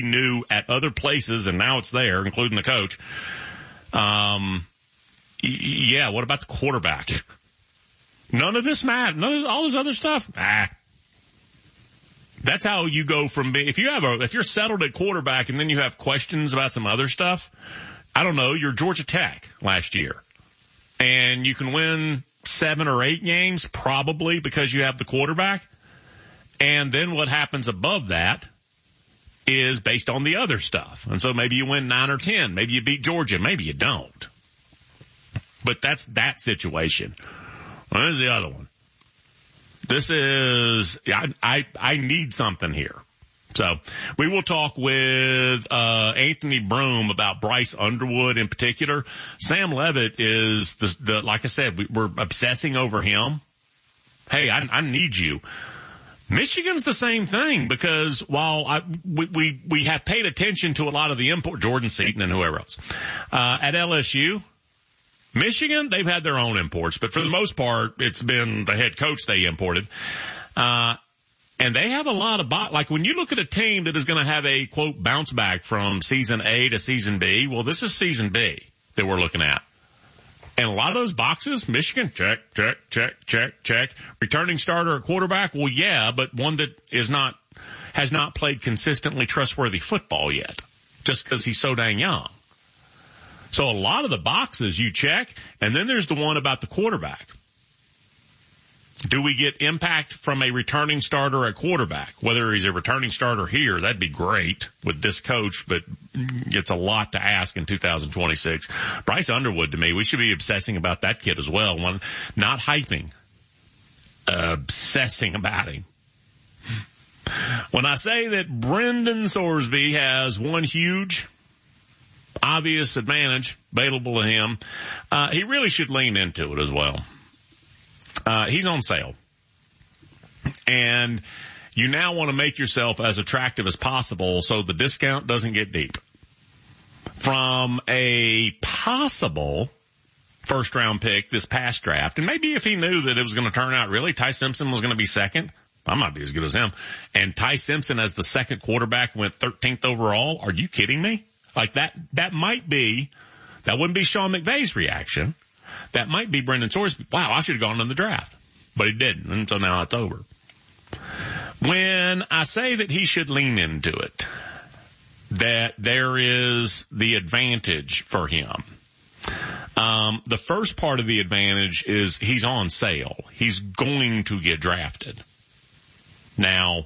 knew at other places, and now it's there, including the coach. Yeah, what about the quarterback? None of this matters. All this other stuff. That's how you go from being, if you're settled at quarterback and then you have questions about some other stuff, I don't know, you're Georgia Tech last year. And you can win 7 or 8 games probably because you have the quarterback. And then what happens above that is based on the other stuff. And so maybe you win 9 or 10. Maybe you beat Georgia. Maybe you don't. But that's that situation. Well, there's the other one. This is, I need something here. So we will talk with Anthony Broome about Bryce Underwood in particular. Sam Levitt is the like I said, we're obsessing over him. Hey, I need you. Michigan's the same thing because while we have paid attention to a lot of the import, Jordan Seaton and whoever else, at LSU, Michigan, they've had their own imports, but for the most part, it's been the head coach they imported. And they have a lot of, like when you look at a team that is going to have a quote bounce back from season A to season B, well, this is season B that we're looking at. And a lot of those boxes, Michigan, check, check, check, check, check. Returning starter at quarterback, well, yeah, but one that has not played consistently trustworthy football yet, just because he's so dang young. So a lot of the boxes you check, and then there's the one about the quarterback. Do we get impact from a returning starter at quarterback? Whether he's a returning starter here, that'd be great with this coach, but it's a lot to ask in 2026. Bryce Underwood, to me, we should be obsessing about that kid as well. Not hyping, obsessing about him. When I say that Brendan Sorsby has one huge, obvious advantage available to him, he really should lean into it as well. He's on sale. And you now want to make yourself as attractive as possible so the discount doesn't get deep. From a possible first-round pick this past draft, and maybe if he knew that it was going to turn out really, Ty Simpson was going to be second, I might be as good as him, and Ty Simpson as the second quarterback went 13th overall, are you kidding me? Like that wouldn't be Sean McVay's reaction. That might be Brendan Sorsby. Wow, I should have gone in the draft. But he didn't, and so now it's over. When I say that he should lean into it, that there is the advantage for him. The first part of the advantage is he's on sale. He's going to get drafted. Now,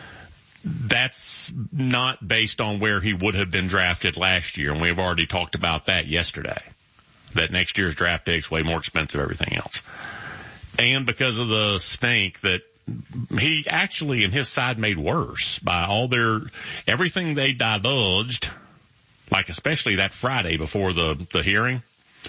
that's not based on where he would have been drafted last year, and we've already talked about that yesterday. That next year's draft pick's way more expensive than everything else. And because of the stink that he actually and his side made worse by everything they divulged, like especially that Friday before the hearing,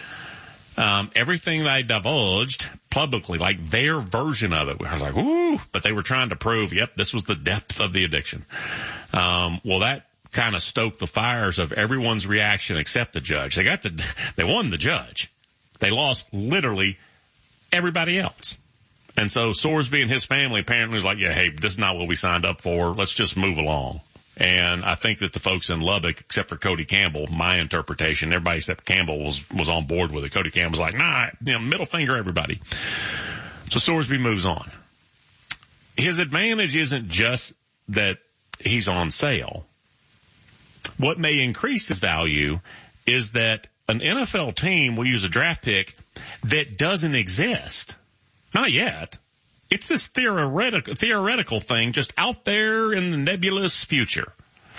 everything they divulged publicly, like their version of it, I was like, ooh, but they were trying to prove, yep, this was the depth of the addiction. Well, that kind of stoked the fires of everyone's reaction except the judge. They won the judge. They lost literally everybody else. And so Sorsby and his family apparently was like, yeah, hey, this is not what we signed up for. Let's just move along. And I think that the folks in Lubbock, except for Cody Campbell, my interpretation, everybody except Campbell was on board with it. Cody Campbell was like, nah, middle finger everybody. So Sorsby moves on. His advantage isn't just that he's on sale. What may increase his value is that an NFL team will use a draft pick that doesn't exist. Not yet. It's this theoretical thing just out there in the nebulous future.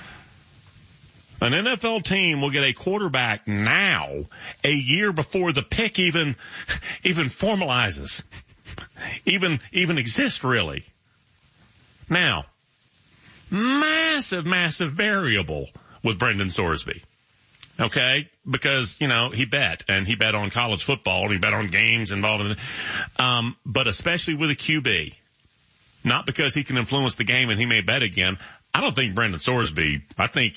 An NFL team will get a quarterback now, a year before the pick even formalizes, even exists really. Now, massive variable with Brendan Sorsby. Okay? Because, he bet on college football and he bet on games involved in it. But especially with a QB, not because he can influence the game and he may bet again. I don't think Brendan Sorsby, I think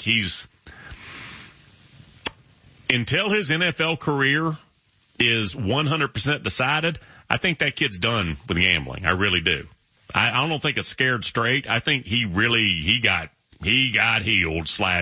until his NFL career is 100% decided, I think that kid's done with gambling. I really do. I don't think it's scared straight. I think he got healed /